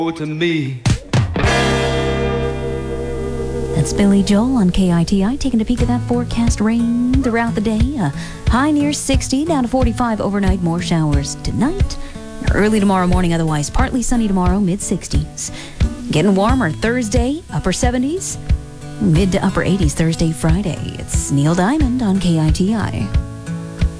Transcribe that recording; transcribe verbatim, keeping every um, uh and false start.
to me. That's Billy Joel on K I T I, taking a peek at that forecast. Rain throughout the day. Uh, high near sixty, down to forty-five overnight. More showers tonight. Early tomorrow morning, otherwise partly sunny tomorrow, mid sixties. Getting warmer Thursday, upper seventies. Mid to upper eighties Thursday, Friday. It's Neil Diamond on K I T I.